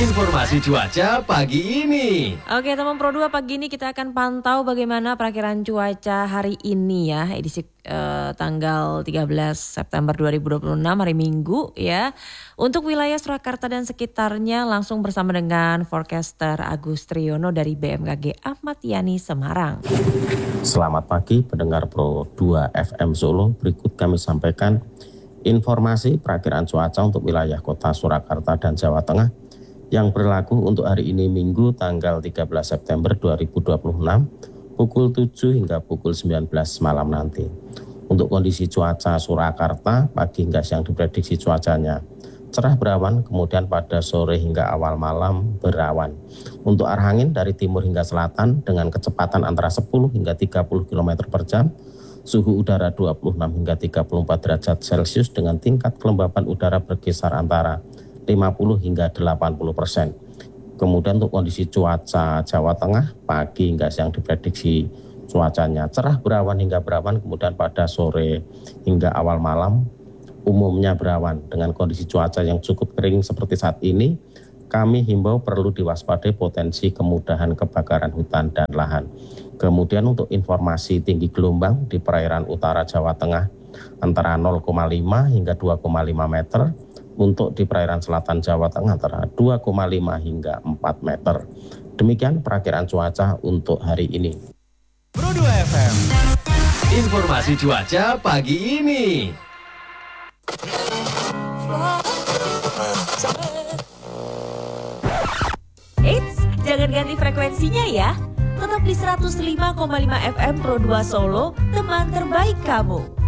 Informasi cuaca pagi ini. Oke teman Pro 2, pagi ini kita akan pantau bagaimana perakiran cuaca hari ini ya, edisi tanggal 13 September 2026 hari Minggu ya. Untuk wilayah Surakarta dan sekitarnya langsung bersama dengan forecaster Agus Triyono dari BMKG Ahmad Yani Semarang. Selamat pagi pendengar Pro 2 FM Solo, berikut kami sampaikan informasi perakiran cuaca untuk wilayah kota Surakarta dan Jawa Tengah yang berlaku untuk hari ini Minggu tanggal 13 September 2026 pukul 7 hingga pukul 19 malam nanti. Untuk kondisi cuaca Surakarta, pagi hingga siang diprediksi cuacanya cerah berawan, kemudian pada sore hingga awal malam berawan. Untuk arah angin dari timur hingga selatan dengan kecepatan antara 10 hingga 30 km per jam, suhu udara 26 hingga 34 derajat Celcius dengan tingkat kelembapan udara berkisar antara 50 hingga 80%. Kemudian untuk kondisi cuaca Jawa Tengah, pagi hingga siang diprediksi cuacanya cerah berawan hingga berawan, kemudian pada sore hingga awal malam umumnya berawan. Dengan kondisi cuaca yang cukup kering seperti saat ini, kami himbau perlu diwaspadai potensi kemudahan kebakaran hutan dan lahan. Kemudian untuk informasi tinggi gelombang di perairan utara Jawa Tengah antara 0,5 hingga 2,5 meter. Untuk di perairan selatan Jawa Tengah antara 2,5 hingga 4 meter. Demikian perakiran cuaca untuk hari ini. Pro 2 FM. Informasi cuaca pagi ini. Eits, jangan ganti frekuensinya ya. Tetap di 105,5 FM Pro 2 Solo, teman terbaik kamu.